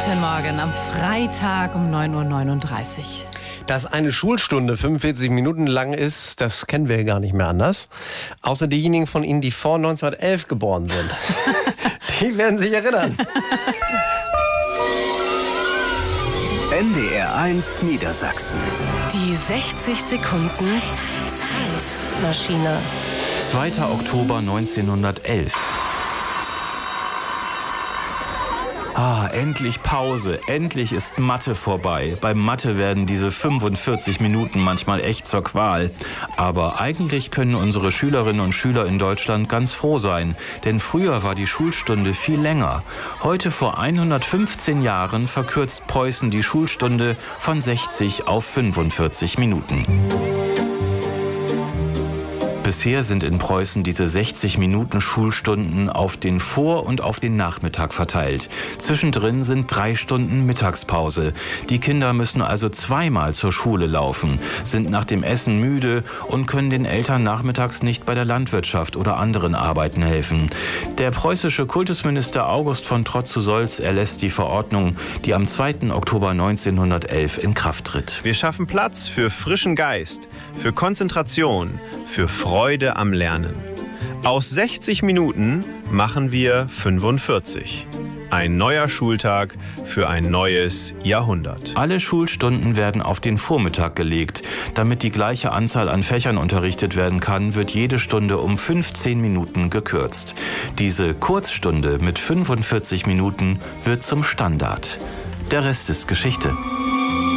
Guten Morgen am Freitag um 9:39 Uhr. Dass eine Schulstunde 45 Minuten lang ist, das kennen wir gar nicht mehr anders. Außer diejenigen von Ihnen, die vor 1911 geboren sind. Die werden sich erinnern. NDR 1 Niedersachsen. Die 60 Sekunden Zeitmaschine. 2. Oktober 1911. Endlich Pause. Endlich ist Mathe vorbei. Beim Mathe werden diese 45 Minuten manchmal echt zur Qual. Aber eigentlich können unsere Schülerinnen und Schüler in Deutschland ganz froh sein. Denn früher war die Schulstunde viel länger. Heute vor 115 Jahren verkürzt Preußen die Schulstunde von 60 auf 45 Minuten. Bisher sind in Preußen diese 60 Minuten Schulstunden auf den Vor- und auf den Nachmittag verteilt. Zwischendrin sind 3 Stunden Mittagspause. Die Kinder müssen also zweimal zur Schule laufen, sind nach dem Essen müde und können den Eltern nachmittags nicht bei der Landwirtschaft oder anderen Arbeiten helfen. Der preußische Kultusminister August von Trotz-zu-Solz erlässt die Verordnung, die am 2. Oktober 1911 in Kraft tritt. Wir schaffen Platz für frischen Geist, für Konzentration, für Freude am Lernen. Aus 60 Minuten machen wir 45. Ein neuer Schultag für ein neues Jahrhundert. Alle Schulstunden werden auf den Vormittag gelegt. Damit die gleiche Anzahl an Fächern unterrichtet werden kann, wird jede Stunde um 15 Minuten gekürzt. Diese Kurzstunde mit 45 Minuten wird zum Standard. Der Rest ist Geschichte.